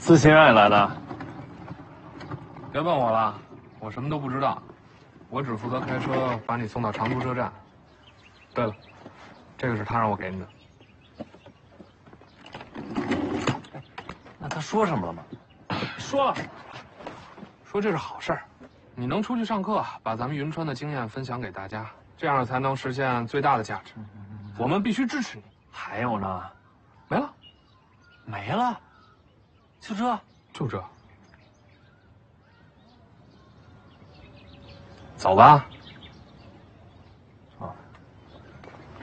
自行院来的？ 别问我了，我什么都不知道，我只负责开车把你送到长途车站。对了，这个是他让我给你的。 那他说什么了吗？ 说了，说这是好事儿，你能出去上课，把咱们云川的经验分享给大家，这样才能实现最大的价值。我们必须支持你。 还有呢？ 没了， 没了？就这？ 就这。走吧。